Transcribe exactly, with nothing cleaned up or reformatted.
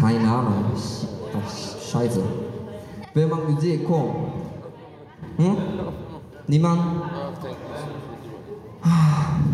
Keine Ahnung. Sch- Ach, Scheiße. Wer macht Musik? Komm. Hm? Niemand? Ah.